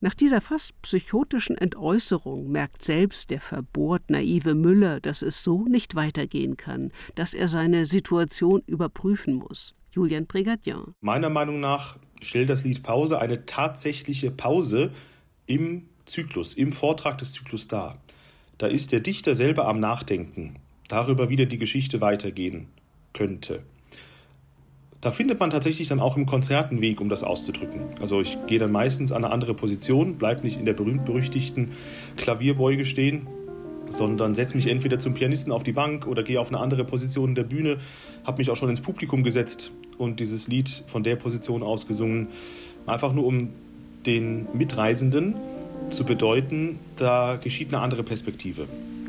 Nach dieser fast psychotischen Entäußerung merkt selbst der verbohrt naive Müller, dass es so nicht weitergehen kann, dass er seine Situation überprüfen muss. Julien Prégardien. Meiner Meinung nach stellt das Lied Pause eine tatsächliche Pause im Zyklus, im Vortrag des Zyklus dar. Da ist der Dichter selber am Nachdenken darüber, wie denn die Geschichte weitergehen könnte. Da findet man tatsächlich dann auch im Konzert einen Weg, um das auszudrücken. Also ich gehe dann meistens an eine andere Position, bleibe nicht in der berühmt-berüchtigten Klavierbeuge stehen, sondern setze mich entweder zum Pianisten auf die Bank oder gehe auf eine andere Position in der Bühne, habe mich auch schon ins Publikum gesetzt und dieses Lied von der Position aus gesungen, einfach nur um den Mitreisenden zu bedeuten, da geschieht eine andere Perspektive.